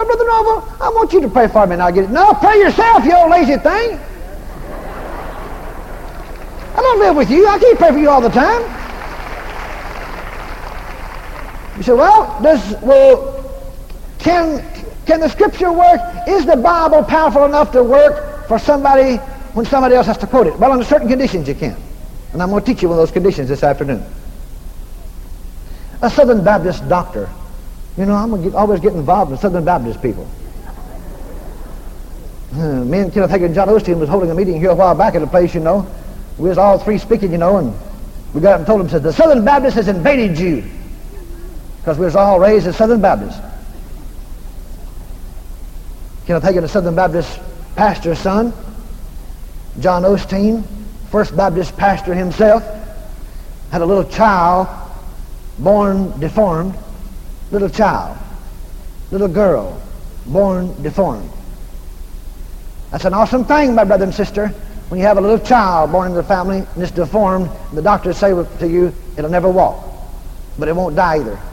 Brother Norval, I want you to pray for me and I'll get it. No, pray yourself, you old lazy thing. I don't live with you. I can't pray for you all the time. You say, can the Scripture work? Is the Bible powerful enough to work for somebody when somebody else has to quote it? Well, under certain conditions you can. And I'm going to teach you one of those conditions this afternoon. A Southern Baptist doctor. You know, I'm always get involved with Southern Baptist people. Me and Kenneth Hagin and John Osteen was holding a meeting here a while back at a place, you know. We was all three speaking, you know, and we got up and told them, said, the Southern Baptist has invaded you. Because we was all raised as Southern Baptists. Kenneth Hagin, a Southern Baptist pastor's son. John Osteen, First Baptist pastor himself, had a little child born deformed. Little child, little girl, born deformed. That's an awesome thing, my brother and sister, when you have a little child born into the family and it's deformed, and the doctors say to you, it'll never walk, but it won't die either.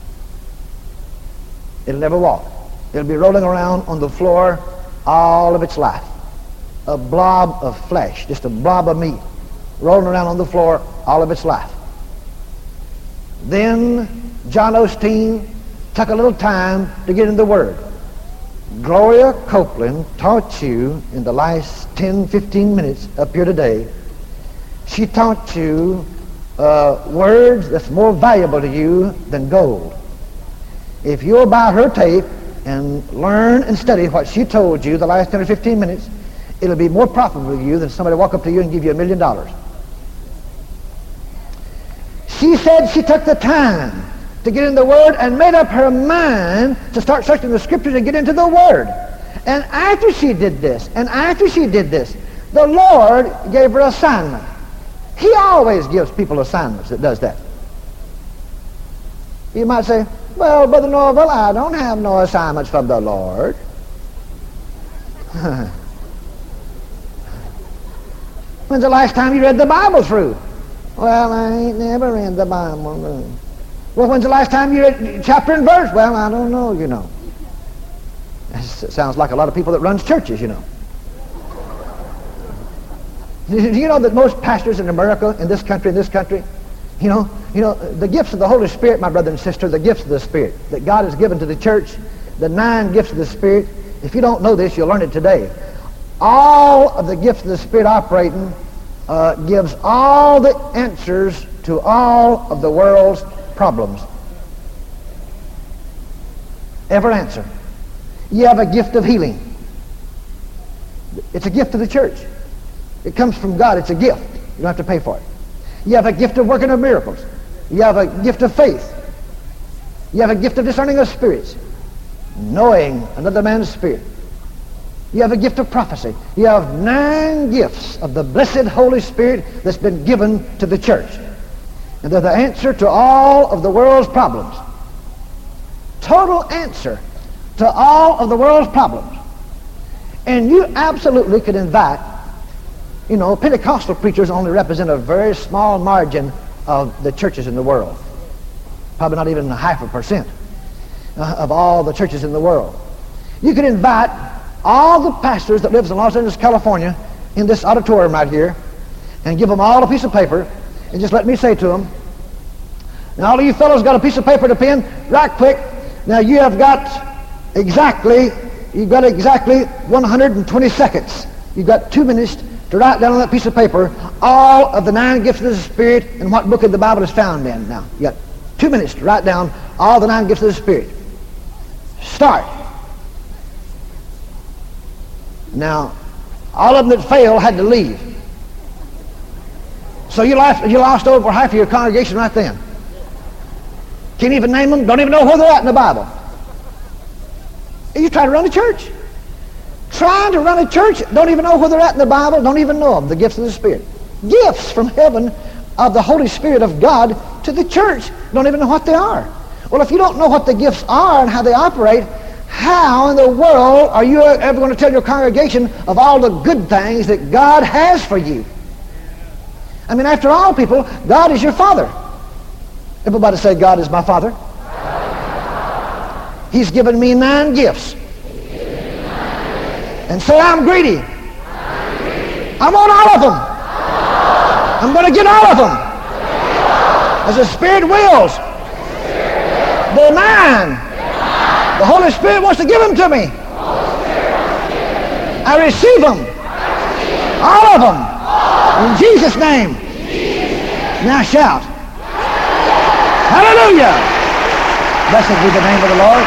It'll never walk. It'll be rolling around on the floor all of its life. A blob of flesh, just a blob of meat, rolling around on the floor all of its life. Then John Osteen took a little time to get in the Word. Gloria Copeland taught you in the last 10-15 minutes up here today. She taught you words that's more valuable to you than gold. If you'll buy her tape and learn and study what she told you the last 10 or 15 minutes, it'll be more profitable to you than somebody walk up to you and give you $1 million. She said she took the time to get in the Word and made up her mind to start searching the Scriptures and get into the Word. And after she did this, the Lord gave her assignment. He always gives people assignments that does that. You might say, well, Brother Norval, I don't have no assignments from the Lord. When's the last time you read the Bible through? Well, I ain't never read the Bible. No. Well, when's the last time you read chapter and verse? Well, I don't know, you know. That sounds like a lot of people that runs churches, you know. Do you know that most pastors in America, in this country, you know, the gifts of the Holy Spirit, my brother and sister, the gifts of the Spirit that God has given to the church, the 9 gifts of the Spirit, if you don't know this, you'll learn it today. All of the gifts of the Spirit operating gives all the answers to all of the world's problems. Every answer. You have a gift of healing. It's a gift to the church. It comes from God. It's a gift. You don't have to pay for it. You have a gift of working of miracles. You have a gift of faith. You have a gift of discerning of spirits, knowing another man's spirit. You have a gift of prophecy. You have 9 gifts of the blessed Holy Spirit that's been given to the church. And they're the answer to all of the world's problems. Total answer to all of the world's problems. And you absolutely could invite, you know, Pentecostal preachers only represent a very small margin of the churches in the world. Probably not even 0.5% of all the churches in the world. You could invite all the pastors that lives in Los Angeles, California, in this auditorium right here, and give them all a piece of paper, and just let me say to them, now all of you fellows got a piece of paper and a pen, right quick. Now you have got exactly 120 seconds. You've got 2 minutes to write down on that piece of paper all of the 9 gifts of the Spirit and what book of the Bible is found in. Now, you got 2 minutes to write down all the 9 gifts of the Spirit. Start. Now, all of them that failed had to leave. So you lost over half of your congregation right then. Can't even name them, don't even know where they're at in the Bible. You try to run a church. Trying to run a church, don't even know where they're at in the Bible, don't even know them, the gifts of the Spirit. Gifts from heaven of the Holy Spirit of God to the church, don't even know what they are. Well, if you don't know what the gifts are and how they operate, how in the world are you ever going to tell your congregation of all the good things that God has for you? I mean, after all, people, God is your Father. Everybody say, God is my Father. He's given me 9 gifts. And say, I'm greedy. I want all of them. I'm going to get all of them. As the Spirit wills. They're mine. The Holy Spirit wants to give them to me. I receive them. All of them. In Jesus' name. Now shout. Hallelujah. Blessed be the name of the Lord.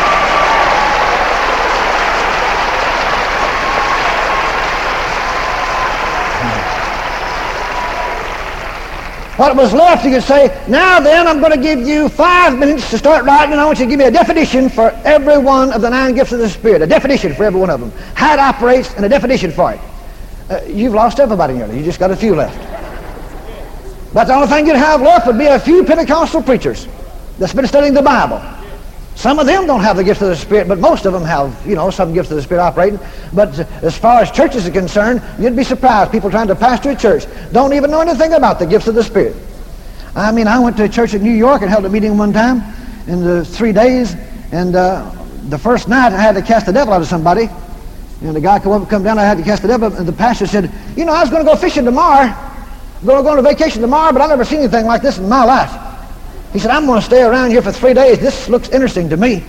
What was left, you could say, now then, I'm going to give you 5 minutes to start writing, and I want you to give me a definition for every one of the 9 gifts of the Spirit. A definition for every one of them. How it operates and a definition for it. You've lost everybody in your life. You just got a few left. But the only thing you'd have left would be a few Pentecostal preachers that's been studying the Bible. Some of them don't have the gift of the Spirit, but most of them have, some gifts of the Spirit operating. But as far as churches are concerned, you'd be surprised. People trying to pastor a church don't even know anything about the gifts of the Spirit. I went to a church in New York and held a meeting one time in the 3 days, and the first night I had to cast the devil out of somebody. And the guy come down, I had to cast the devil, and the pastor said, I was going to go fishing tomorrow. I'm going to go on a vacation tomorrow, but I've never seen anything like this in my life. He said, I'm going to stay around here for 3 days. This looks interesting to me.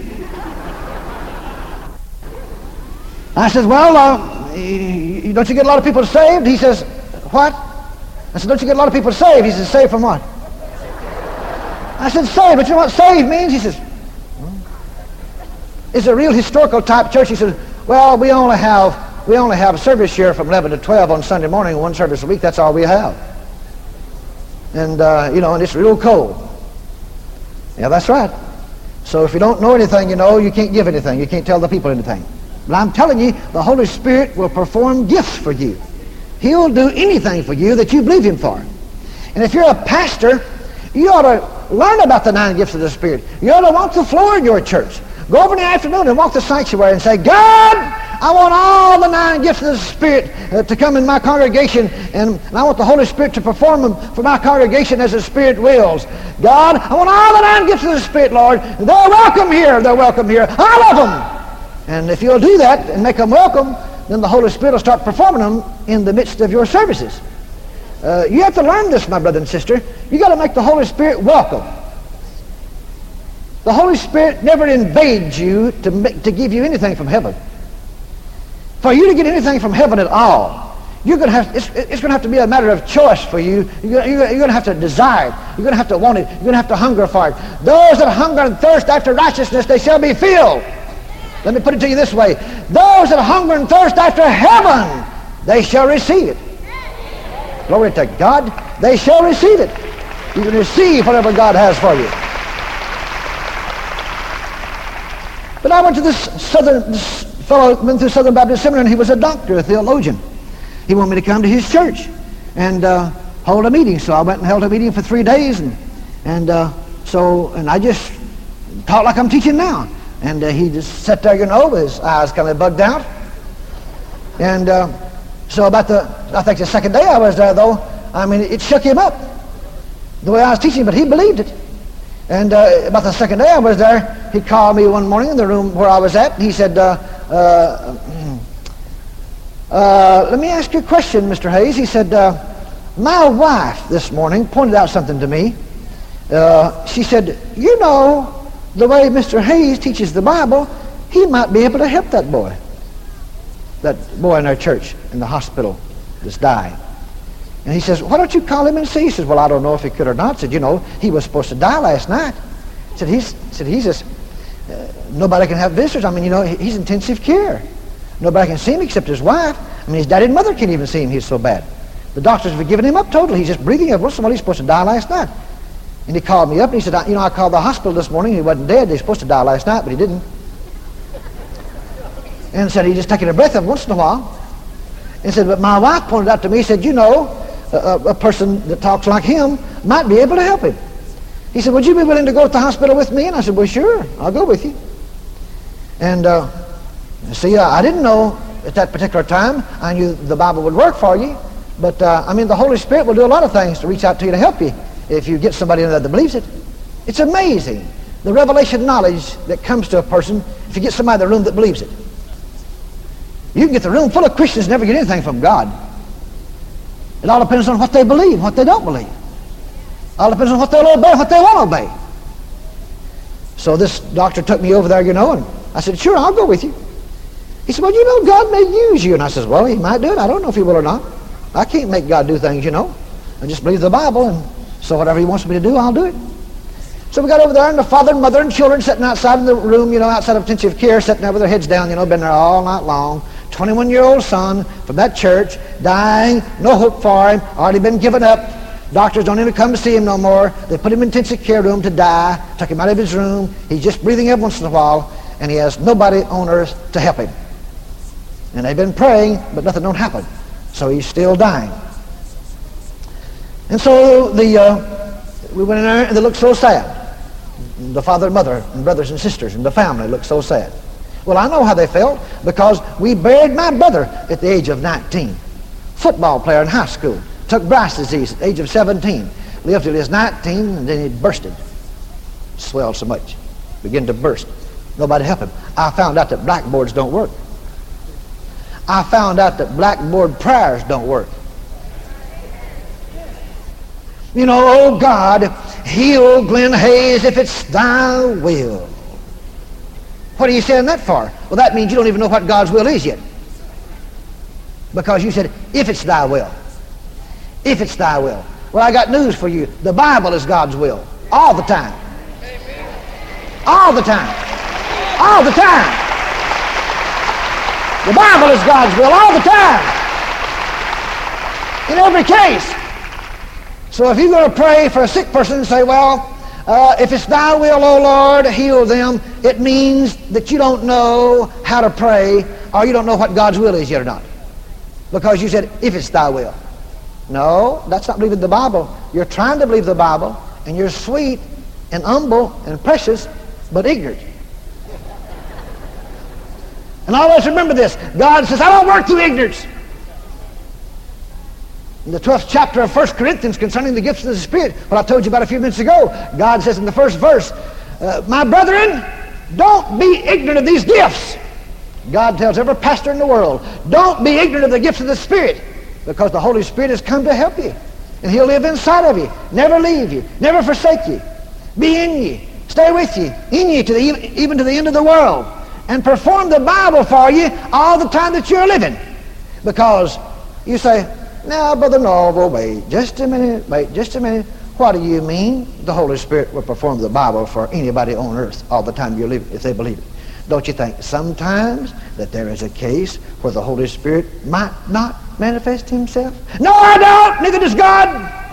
I said, well, don't you get a lot of people saved? He says, what? I said, don't you get a lot of people saved? He says, saved from what? I said, saved, but you know what saved means? He says, it's a real historical type church. He said, well, we only have a service here from 11 to 12 on Sunday morning, 1 service a week. That's all we have. And, and it's real cold. Yeah, that's right. So if you don't know anything, you can't give anything. You can't tell the people anything. But I'm telling you, the Holy Spirit will perform gifts for you. He'll do anything for you that you believe Him for. And if you're a pastor, you ought to learn about the 9 gifts of the Spirit. You ought to walk the floor in your church. Go over in the afternoon and walk the sanctuary and say, God, I want all the 9 gifts of the Spirit to come in my congregation, and I want the Holy Spirit to perform them for my congregation as the Spirit wills. God, I want all the 9 gifts of the Spirit, Lord. They're welcome here. They're welcome here. All of them. And if you'll do that and make them welcome, then the Holy Spirit will start performing them in the midst of your services. You have to learn this, my brother and sister. You got to make the Holy Spirit welcome. The Holy Spirit never invades you to give you anything from heaven. For you to get anything from heaven at all, you're going to have. It's going to have to be a matter of choice for you. You're going to have to desire it. You're going to have to want it. You're going to have to hunger for it. Those that hunger and thirst after righteousness, they shall be filled. Let me put it to you this way: those that hunger and thirst after heaven, they shall receive it. Glory to God. They shall receive it. You can receive whatever God has for you. But I went to this fellow went through Southern Baptist Seminary, and he was a doctor, a theologian. He wanted me to come to his church and hold a meeting. So I went and held a meeting for 3 days, and I just taught like I'm teaching now. And he just sat there, with his eyes kind of bugged out. And so I think the second day I was there, though, it shook him up the way I was teaching, but he believed it. And about the second day I was there, he called me one morning in the room where I was at, and he said, let me ask you a question, Mr. Hayes. He said, my wife this morning pointed out something to me. She said, the way Mr. Hayes teaches the Bible, he might be able to help that boy in our church in the hospital that's dying. And he says, why don't you call him and see? He says, well, I don't know if he could or not. Said, he was supposed to die last night. Said, he's just, nobody can have visitors. He's intensive care. Nobody can see him except his wife. His daddy and mother can't even see him. He's so bad. The doctors have given him up totally. He's just breathing every once in a while. He's supposed to die last night. And he called me up and he said, I called the hospital this morning. He wasn't dead. They're supposed to die last night, but he didn't. And said, he's just taking a breath every once in a while. And said, but my wife pointed out to me, said, a person that talks like him might be able to help him. He said, would you be willing to go to the hospital with me? And I said, well, sure, I'll go with you. And I didn't know at that particular time. I knew the Bible would work for you. But, the Holy Spirit will do a lot of things to reach out to you to help you if you get somebody in there that believes it. It's amazing, the revelation knowledge that comes to a person if you get somebody in the room that believes it. You can get the room full of Christians and never get anything from God. It all depends on what they believe, what they don't believe. It all depends on what they'll obey, what they won't obey. So this doctor took me over there, you know, and I said, sure, I'll go with you. He said, well, you know, God may use you. And I said, well, he might do it. I don't know if he will or not. I can't make God do things, you know. I just believe the Bible, and so whatever he wants me to do, I'll do it. So we got over there, and the father and mother and children sitting outside in the room, you know, outside of intensive care, sitting there with their heads down, you know, been there all night long. 21-year-old son from that church, dying, no hope for him, already been given up. Doctors don't even come to see him no more. They put him in intensive care room to die, took him out of his room. He's just breathing every once in a while, and he has nobody on earth to help him. And they've been praying, but nothing don't happen. So he's still dying. And so we went in there, and they looked so sad. The father and mother and brothers and sisters and the family looked so sad. Well, I know how they felt, because we buried my brother at the age of 19. Football player in high school. Took Bryce disease at the age of 17. Lived till he was 19, and then he bursted. Swelled so much. Began to burst. Nobody helped him. I found out that blackboards don't work. I found out that blackboard prayers don't work. You know, oh God, heal Glenn Hayes if it's thy will. What are you saying that for? Well, that means you don't even know what God's will is yet. Because you said, if it's thy will. If it's thy will. Well, I got news for you. The Bible is God's will. All the time. All the time. All the time. The Bible is God's will all the time. In every case. So if you're going to pray for a sick person and say, well, if it's thy will, O Lord, heal them, it means that you don't know how to pray, or you don't know what God's will is yet or not. Because you said, if it's thy will. No, that's not believing the Bible. You're trying to believe the Bible, and you're sweet and humble and precious, but ignorant. And always remember this. God says, I don't work through ignorance. In the 12th chapter of 1 Corinthians concerning the gifts of the Spirit, what I told you about a few minutes ago, God says in the first verse, my brethren, don't be ignorant of these gifts. God tells every pastor in the world, don't be ignorant of the gifts of the Spirit, because the Holy Spirit has come to help you. And he'll live inside of you, never leave you, never forsake you, be in you, stay with you, in you even to the end of the world, and perform the Bible for you all the time that you're living. Because you say, now, Brother Norval, wait just a minute. What do you mean the Holy Spirit will perform the Bible for anybody on earth all the time you're living, if they believe it? Don't you think sometimes that there is a case where the Holy Spirit might not manifest himself? No, I don't. Neither does God.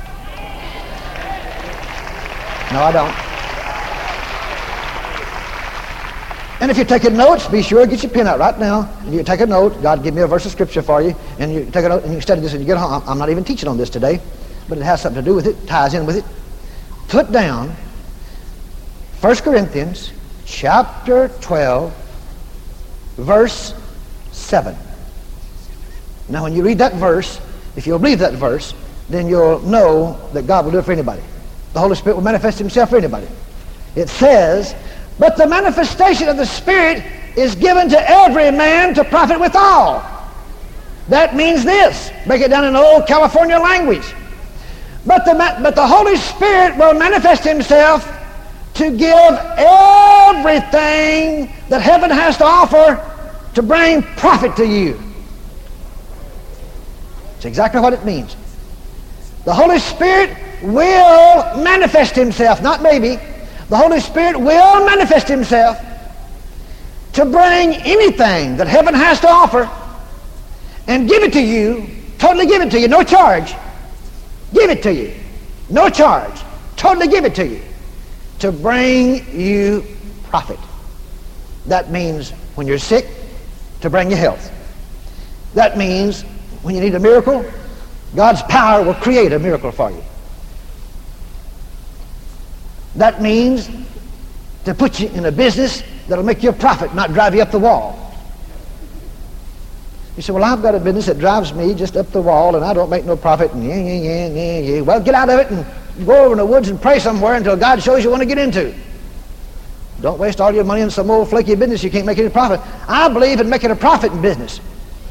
No, I don't. And if you're taking notes, be sure to get your pen out right now. And you take a note. God give me a verse of Scripture for you. And you take a note and you study this when you get home. I'm not even teaching on this today, but it has something to do with it, ties in with it. Put down 1 Corinthians chapter 12, verse 7. Now when you read that verse, if you'll believe that verse, then you'll know that God will do it for anybody. The Holy Spirit will manifest himself for anybody. It says, but the manifestation of the Spirit is given to every man to profit withal. That means this. Break it down in old California language. But the Holy Spirit will manifest himself to give everything that heaven has to offer to bring profit to you. It's exactly what it means. The Holy Spirit will manifest himself, not maybe. The Holy Spirit will manifest himself to bring anything that heaven has to offer and give it to you, totally give it to you, no charge. Give it to you, no charge. Totally give it to you to bring you profit. That means when you're sick, to bring you health. That means when you need a miracle, God's power will create a miracle for you. That means to put you in a business that'll make you a profit, not drive you up the wall. You say, well, I've got a business that drives me just up the wall and I don't make no profit. And Well, get out of it and go over in the woods and pray somewhere until God shows you what to get into. Don't waste all your money on some old flaky business you can't make any profit. I believe in making a profit in business.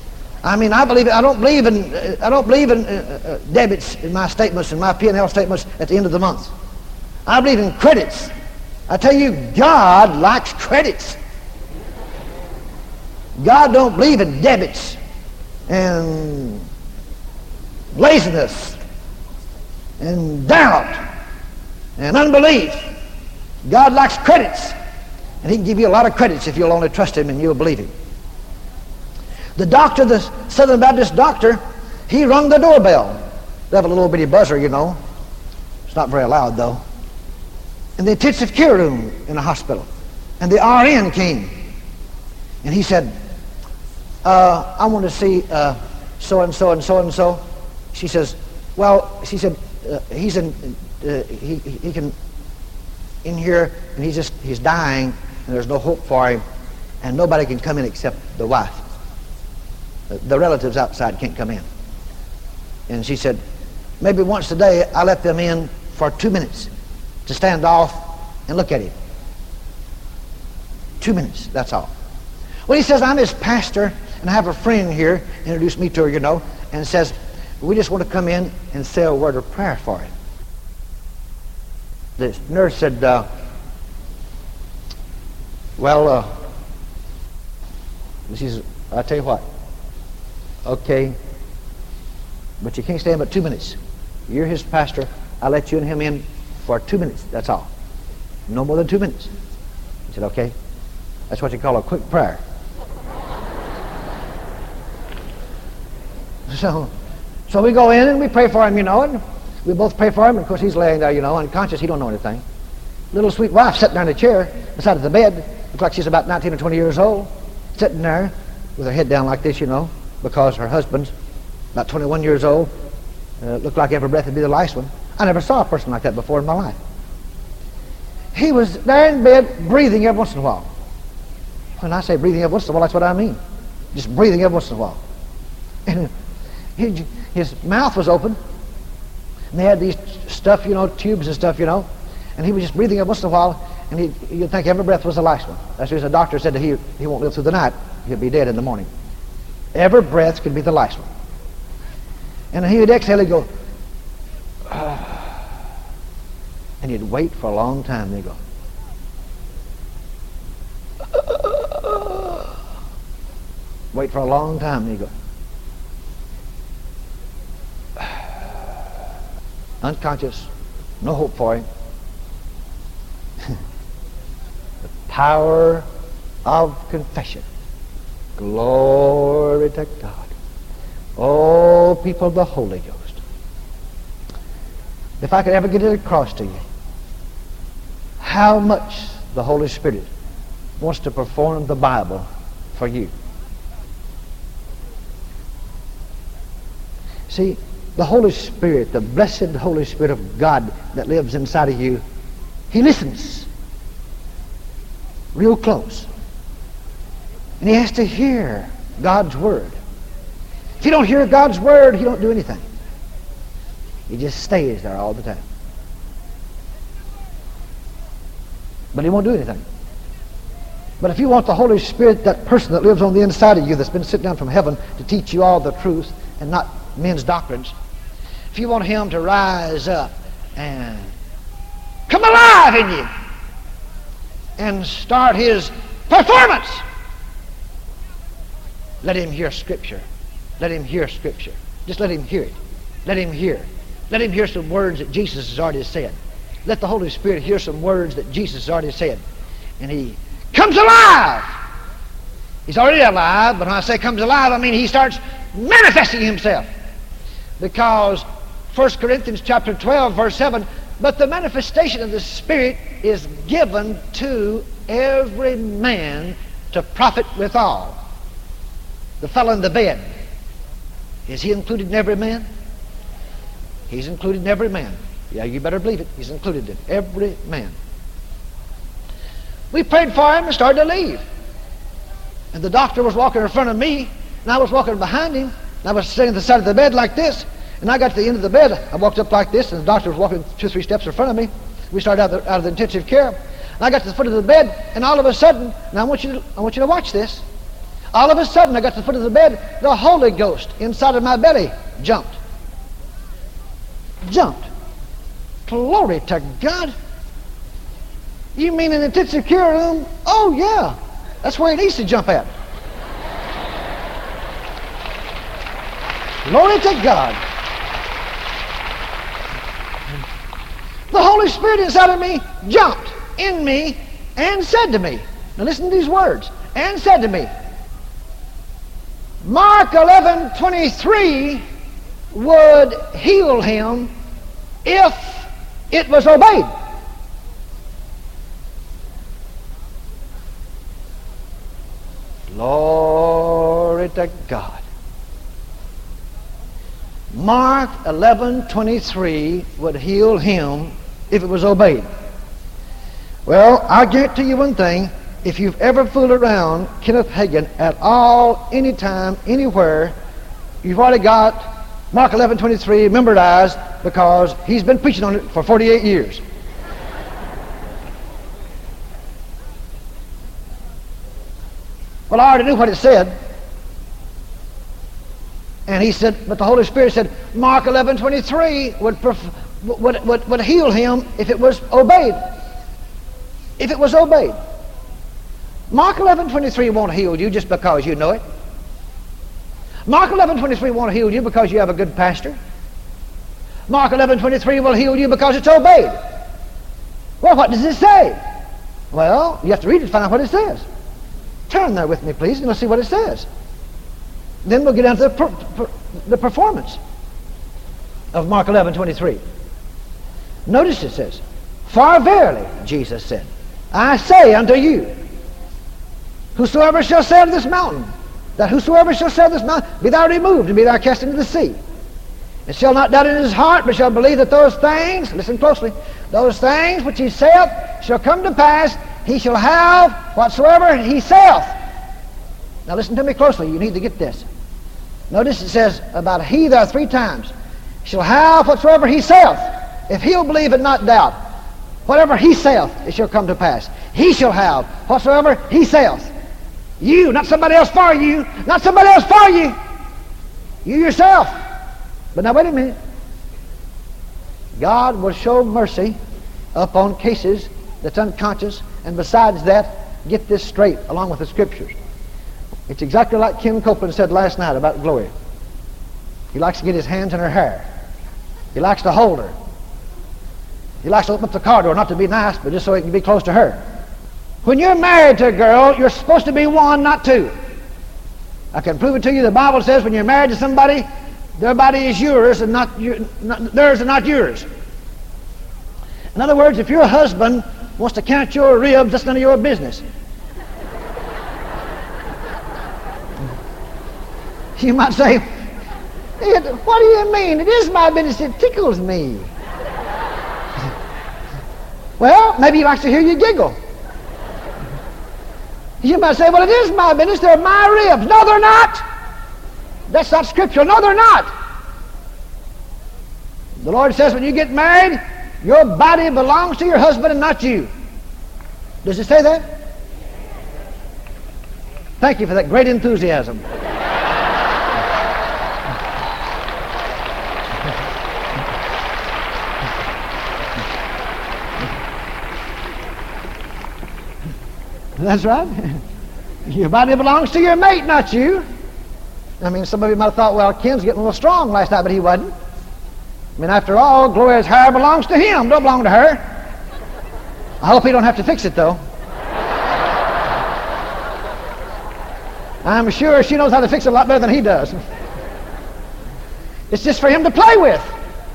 I mean, I don't believe in debits in my statements and my P&L statements at the end of the month. I believe in credits. I tell you, God likes credits. God don't believe in debits and laziness and doubt and unbelief. God likes credits, and he can give you a lot of credits if you'll only trust him and you'll believe him. The doctor, the Southern Baptist doctor, he rung the doorbell. They have a little bitty buzzer, you know. It's not very loud, though. In the intensive care room in a hospital. And the RN came. And he said, I want to see so-and-so and so-and-so. She says, well, she said, he's he can in here, and he's dying, and there's no hope for him, and nobody can come in except the wife. The relatives outside can't come in. And she said, maybe once a day I let them in for 2 minutes to stand off and look at him. 2 minutes, that's all. Well, he says, I'm his pastor, and I have a friend here, introduced me to her, you know, and says, we just want to come in and say a word of prayer for him. The nurse said, she says, I'll tell you what, okay, but you can't stay in but 2 minutes. You're his pastor. I'll let you and him in for 2 minutes. That's all. No more than 2 minutes. He said, okay. That's what you call a quick prayer. So we go in and we pray for him, you know, and we both pray for him. And of course, he's laying there, you know, unconscious. He don't know anything. Little sweet wife sitting there in a chair beside the bed. Looks like she's about 19 or 20 years old. Sitting there with her head down like this, you know, because her husband's about 21 years old. Looked like every breath would be the last one. I never saw a person like that before in my life. He was there in bed breathing every once in a while. When I say breathing every once in a while, that's what I mean. Just breathing every once in a while. And his mouth was open. And they had these stuff, you know, tubes and stuff, you know. And he was just breathing every once in a while. And you'd think every breath was the last one. That's because the doctor said that he won't live through the night. He'll be dead in the morning. Every breath could be the last one. And he would exhale, he'd go, and he'd wait for a long time, and he'd go, wait for a long time, and he'd go, unconscious, no hope for him. The power of confession. Glory to God. Oh, people of the Holy Ghost. If I could ever get it across to you how much the Holy Spirit wants to perform the Bible for you. See, the Holy Spirit, the blessed Holy Spirit of God that lives inside of you, he listens real close. And he has to hear God's Word. If he don't hear God's Word, he don't do anything. He just stays there all the time. But he won't do anything. But if you want the Holy Spirit, that person that lives on the inside of you that's been sent down from heaven to teach you all the truth and not men's doctrines, if you want him to rise up and come alive in you and start his performance, let him hear Scripture. Let him hear Scripture. Just let him hear it. Let him hear. Let him hear some words that Jesus has already said. Let the Holy Spirit hear some words that Jesus has already said. And he comes alive. He's already alive, but when I say comes alive, I mean he starts manifesting himself. Because 1 Corinthians chapter 12, verse 7, but the manifestation of the Spirit is given to every man to profit withal. The fellow in the bed, is he included in every man? He's included in every man. Yeah, you better believe it. He's included in every man. We prayed for him and started to leave. And the doctor was walking in front of me, and I was walking behind him, and I was sitting at the side of the bed like this, and I got to the end of the bed. I walked up like this, and the doctor was walking 2 or 3 steps in front of me. We started out of the intensive care. And I got to the foot of the bed, and all of a sudden, now I want you to watch this. All of a sudden, I got to the foot of the bed. The Holy Ghost inside of my belly jumped. Jumped. Glory to God. You mean in the intensive care room? Oh, yeah. That's where it needs to jump at. Glory to God. The Holy Spirit inside of me jumped in me and said to me, now listen to these words, and said to me, Mark 11:23 would heal him if it was obeyed. Glory to God. Mark 11:23 would heal him if it was obeyed. Well, I'll guarantee you one thing. If you've ever fooled around Kenneth Hagin at all, anytime, anywhere, you've already got Mark 11:23 memorized because he's been preaching on it for 48 years. Well, I already knew what it said. And he said, but the Holy Spirit said, Mark 11:23 would heal him if it was obeyed. If it was obeyed. Mark 11:23 won't heal you just because you know it. Mark 11:23 won't heal you because you have a good pastor. Mark 11:23 will heal you because it's obeyed. Well, what does it say? Well, you have to read it to find out what it says. Turn there with me, please, and let's see what it says. Then we'll get down to the performance of Mark 11:23. Notice it says, for verily, Jesus said, I say unto you, whosoever shall say to this mountain, that whosoever shall say to this mountain, be thou removed and be thou cast into the sea, and shall not doubt in his heart, but shall believe that those things, listen closely, those things which he saith shall come to pass, he shall have whatsoever he saith. Now listen to me closely, you need to get this. Notice it says about he there 3 times. Shall have whatsoever he saith. If he'll believe and not doubt, whatever he saith, it shall come to pass. He shall have whatsoever he saith. You, not somebody else for you, not somebody else for you. You yourself. But now wait a minute. God will show mercy upon cases that's unconscious, and besides that, get this straight along with the scriptures. It's exactly like Ken Copeland said last night about Gloria. He likes to get his hands in her hair. He likes to hold her. He likes to open up the car door, not to be nice, but just so he can be close to her. When you're married to a girl, you're supposed to be one, not two. I can prove it to you. The Bible says when you're married to somebody, their body is yours and not theirs and not yours. In other words, if your husband wants to count your ribs, that's none of your business. You might say, what do you mean? It is my business. It tickles me. Well, maybe he likes to hear you giggle. You might say, well, it is my business. They're my ribs. No, they're not. That's not scriptural. No, they're not. The Lord says when you get married, your body belongs to your husband and not you. Does it say that? Thank you for that great enthusiasm. That's right. Your body belongs to your mate, not you. I mean, some of you might have thought, well, Ken's getting a little strong last night, but he wasn't. I mean, after all, Gloria's hair belongs to him, don't belong to her. I hope he don't have to fix it, though. I'm sure she knows how to fix it a lot better than he does. It's just for him to play with.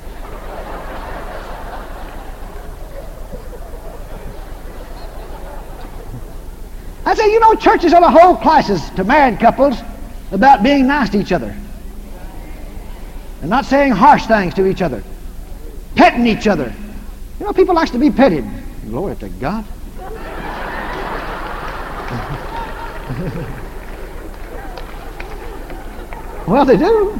I say, you know, churches ought to hold classes to married couples about being nice to each other and not saying harsh things to each other, petting each other. You know, people like to be petted. Glory to God. Well, they do.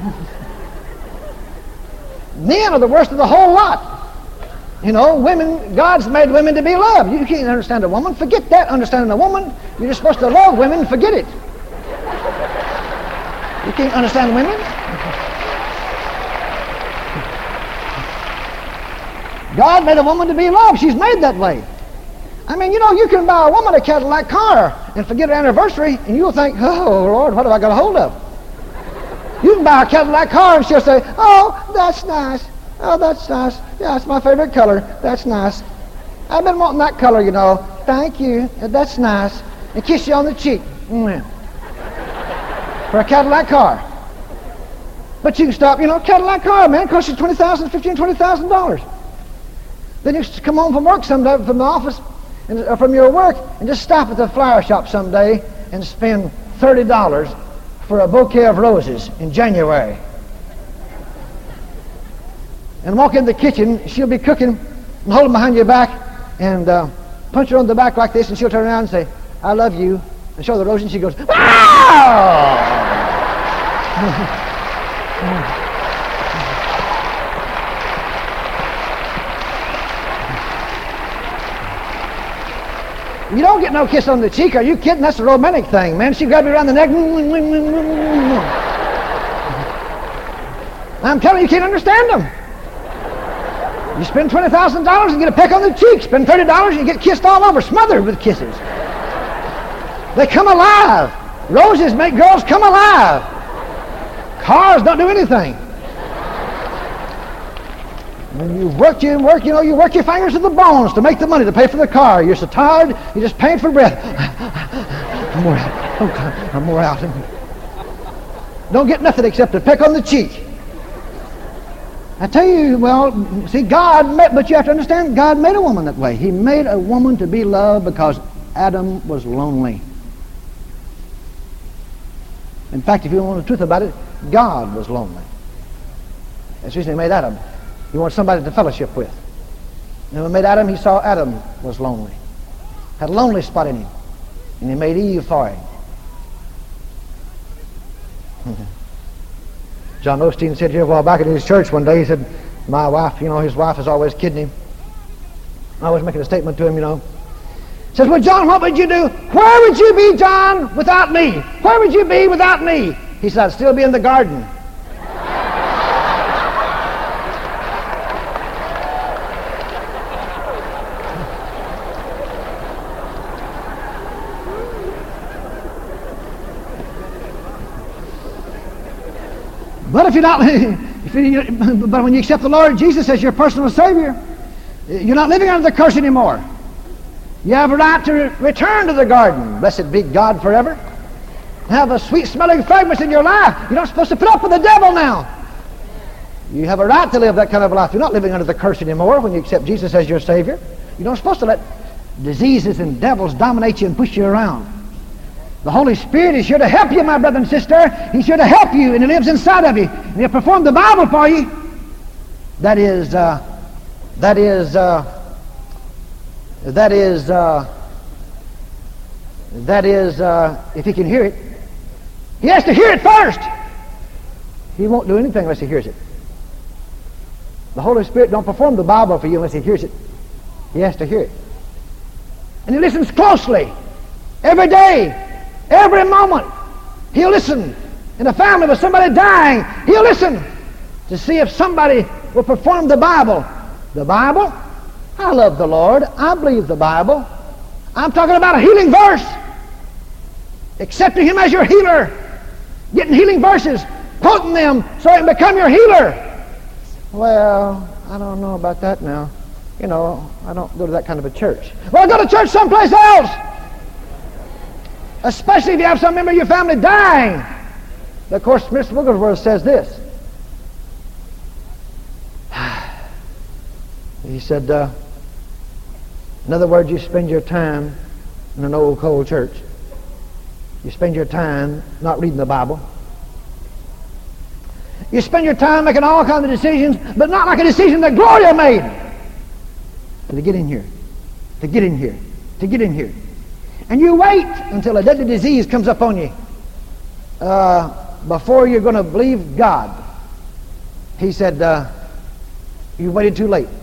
Men are the worst of the whole lot. You know, women, God's made women to be loved. You can't understand a woman. Forget that, understanding a woman. You're just supposed to love women. Forget it. You can't understand women? God made a woman to be loved. She's made that way. I mean, you know, you can buy a woman a Cadillac car and forget her anniversary, and you'll think, oh, Lord, what have I got a hold of? You can buy a Cadillac car, and she'll say, oh, that's nice. Oh, that's nice. Yeah, it's my favorite color. That's nice. I've been wanting that color, you know. Thank you. That's nice. And kiss you on the cheek. For a Cadillac car. But you can stop, you know, Cadillac car, man, it costs you $20,000, $15,000, $20,000. Then you come home from work someday, from the office, and from your work, and just stop at the flower shop someday and spend $30 for a bouquet of roses in January. And walk in the kitchen, she'll be cooking, and hold them behind your back, and punch her on the back like this, and she'll turn around and say, I love you, and show the roses, and she goes, wow! You don't get no kiss on the cheek. Are you kidding? That's a romantic thing, man. She grabbed you around the neck. I'm telling you, you can't understand them. You spend $20,000 and get a peck on the cheek. Spend $30 and you get kissed all over, smothered with kisses. They come alive. Roses make girls come alive. Cars don't do anything. When you work, you work your fingers to the bones to make the money to pay for the car. You're so tired, you're just paying for breath. I'm wore out. Oh, God, I'm wore out. Don't get nothing except a peck on the cheek. I tell you, well, see, but you have to understand, God made a woman that way. He made a woman to be loved because Adam was lonely. In fact, if you want the truth about it, God was lonely. That's the reason He made Adam. He wanted somebody to fellowship with. And when He made Adam, He saw Adam was lonely. Had a lonely spot in him. And He made Eve for him. John Osteen said here a while back at his church one day, he said, my wife, you know, his wife is always kidding him. Always making a statement to him, you know. Says, well, John, what would you do? Where would you be, John, without me? Where would you be without me? He said, I'd still be in the garden. But if you're not, but when you accept the Lord Jesus as your personal Savior, you're not living under the curse anymore. You have a right to return to the garden. Blessed be God forever. Have a sweet-smelling fragrance in your life. You're not supposed to put up with the devil now. You have a right to live that kind of life. You're not living under the curse anymore when you accept Jesus as your Savior. You're not supposed to let diseases and devils dominate you and push you around. The Holy Spirit is here to help you, my brother and sister. He's here to help you, and He lives inside of you. And He'll perform the Bible for you. That is, if He can hear it. He has to hear it first. He won't do anything unless He hears it. The Holy Spirit don't perform the Bible for you unless He hears it. He has to hear it. And He listens closely. Every day. Every moment. He'll listen. In a family with somebody dying, He'll listen to see if somebody will perform the Bible. The Bible? I love the Lord. I believe the Bible. I'm talking about a healing verse. Accepting Him as your healer. Getting healing verses. Quoting them so it can become your healer. Well, I don't know about that now. You know, I don't go to that kind of a church. Well, I go to church someplace else. Especially if you have some member of your family dying. But of course, Mr. Wigglesworth says this. He said, in other words, you spend your time in an old cold church. You spend your time not reading the Bible. You spend your time making all kinds of decisions, but not like a decision that Gloria made. To get in here. To get in here. To get in here. And you wait until a deadly disease comes up on you before you're going to believe God. He said, you waited too late.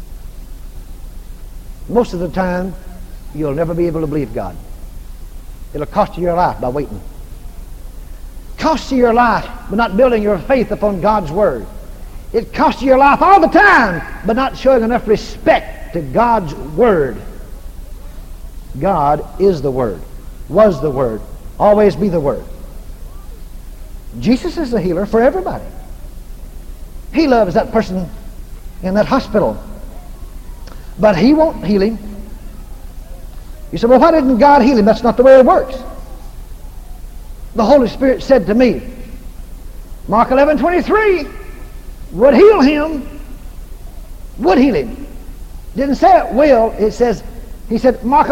Most of the time, you'll never be able to believe God. It'll cost you your life by waiting. costs you your life by not building your faith upon God's Word. It costs you your life all the time by not showing enough respect to God's Word. God is the Word, was the Word, always be the Word. Jesus is the healer for everybody. He loves that person in that hospital, but He won't heal him. You say, well, why didn't God heal him? That's not the way it works. The Holy Spirit said to me, Mark 11:23, would heal him, would heal him. Didn't say it will, it says, he said, Mark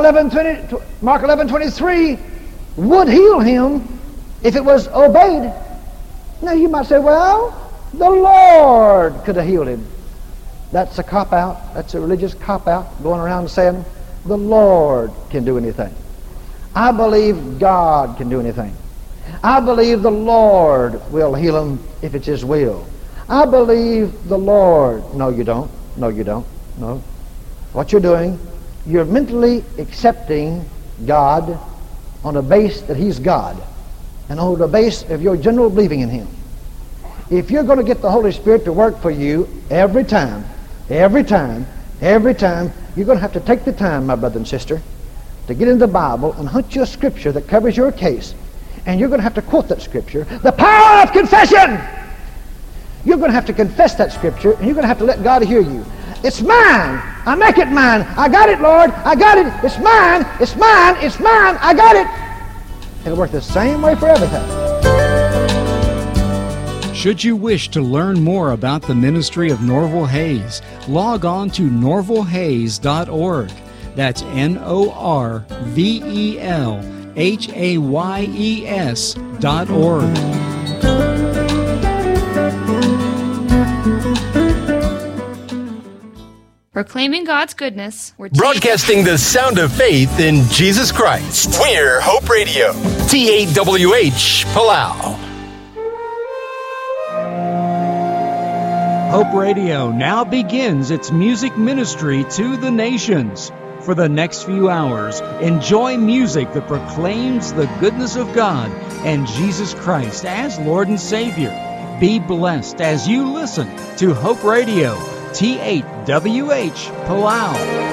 11:23 would heal him if it was obeyed. Now you might say, well, the Lord could have healed him. That's a cop-out. That's a religious cop-out, going around saying the Lord can do anything. I believe God can do anything. I believe the Lord will heal him if it's His will. I believe the Lord. No, you don't. No, you don't. No. What you're doing, you're mentally accepting God on a base that He's God, and on the base of your general believing in Him. If you're going to get the Holy Spirit to work for you every time, you're going to have to take the time, my brother and sister, to get into the Bible and hunt you a scripture that covers your case. And you're going to have to quote that scripture. The power of confession! You're going to have to confess that scripture, and you're going to have to let God hear you. It's mine. I make it mine. I got it, Lord. I got it. It's mine. It's mine. It's mine. I got it. It'll work the same way for everything. Should you wish to learn more about the ministry of Norval Hayes, log on to norvalhayes.org. That's NORVELHAYES.org. Proclaiming God's goodness. We're broadcasting the sound of faith in Jesus Christ. We're Hope Radio. TAWH, Palau. Hope Radio now begins its music ministry to the nations. For the next few hours, enjoy music that proclaims the goodness of God and Jesus Christ as Lord and Savior. Be blessed as you listen to Hope Radio, TAWH, Palau.